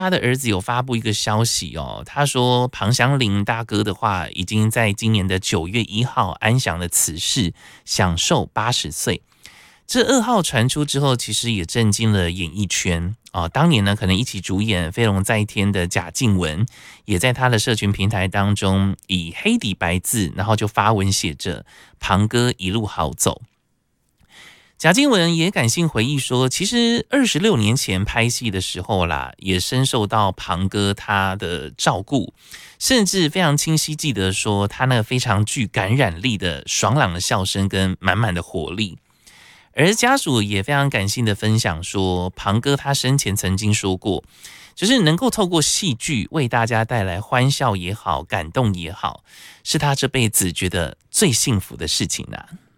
他的儿子有发布一个消息哦，他说庞祥林大哥的话，已经在今年的9月1号安详的辞世，享寿80岁。这噩耗传出之后，其实也震惊了演艺圈啊。当年呢，可能一起主演《飞龙在天》的贾静雯，也在他的社群平台当中以黑底白字，然后就发文写着“庞哥一路好走”。贾静雯也感性回忆说，其实26年前拍戏的时候啦，也深受到庞哥他的照顾，甚至非常清晰记得说，他那个非常具感染力的爽朗的笑声跟满满的活力。而家属也非常感性的分享说，庞哥他生前曾经说过，就是能够透过戏剧为大家带来欢笑也好，感动也好，是他这辈子觉得最幸福的事情啊。